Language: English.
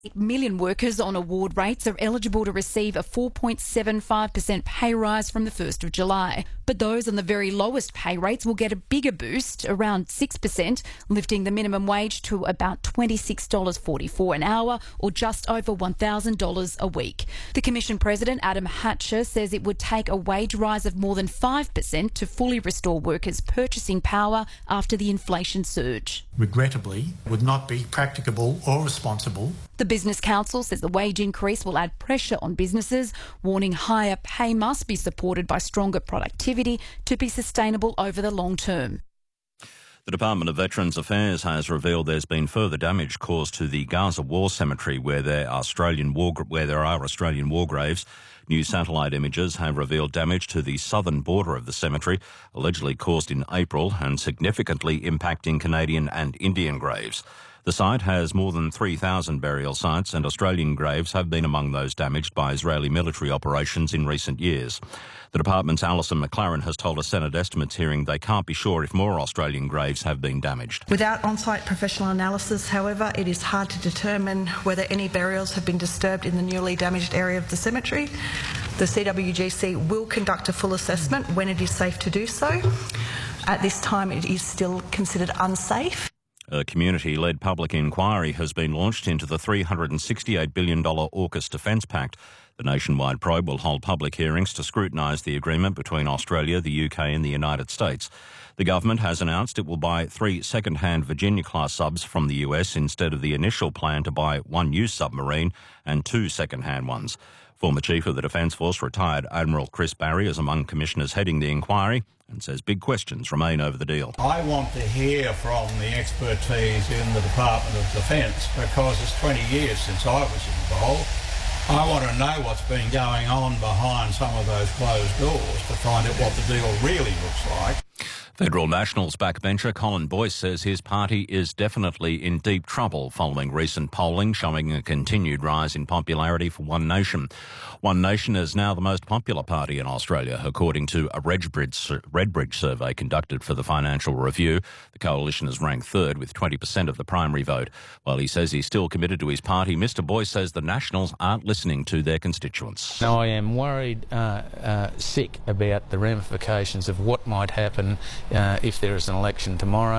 8 million workers on award rates are eligible to receive a 4.75% pay rise from the 1st of July. But those on the very lowest pay rates will get a bigger boost, around 6%, lifting the minimum wage to about $26.44 an hour or just over $1,000 a week. The Commission President, Adam Hatcher, says it would take a wage rise of more than 5% to fully restore workers' purchasing power after the inflation surge. Regrettably, would not be practicable or responsible. The Business Council says the wage increase will add pressure on businesses, warning higher pay must be supported by stronger productivity to be sustainable over the long term. The Department of Veterans Affairs has revealed there's been further damage caused to the Gaza War Cemetery where there are Australian war graves. New satellite images have revealed damage to the southern border of the cemetery, allegedly caused in April and significantly impacting Canadian and Indian graves. The site has more than 3,000 burial sites, and Australian graves have been among those damaged by Israeli military operations in recent years. The department's Alison McLaren has told a Senate Estimates hearing they can't be sure if more Australian graves have been damaged. Without on-site professional analysis, however, it is hard to determine whether any burials have been disturbed in the newly damaged area of the cemetery. The CWGC will conduct a full assessment when it is safe to do so. At this time, it is still considered unsafe. A community-led public inquiry has been launched into the $368 billion AUKUS Defence Pact. The nationwide probe will hold public hearings to scrutinise the agreement between Australia, the UK and the United States. The government has announced it will buy 3 second-hand Virginia-class subs from the US instead of the initial plan to buy 1 new submarine and 2 second-hand ones. Former Chief of the Defence Force, retired Admiral Chris Barry, is among commissioners heading the inquiry and says big questions remain over the deal. I want to hear from the expertise in the Department of Defence because it's 20 years since I was involved. I want to know what's been going on behind some of those closed doors to find out what the deal really looks like. Federal Nationals backbencher Colin Boyce says his party is definitely in deep trouble following recent polling showing a continued rise in popularity for One Nation. One Nation is now the most popular party in Australia, according to a Redbridge survey conducted for the Financial Review. The coalition is ranked third with 20% of the primary vote. While he says he's still committed to his party, Mr Boyce says the Nationals aren't listening to their constituents. Now, I am worried, sick about the ramifications of what might happen if there is an election tomorrow.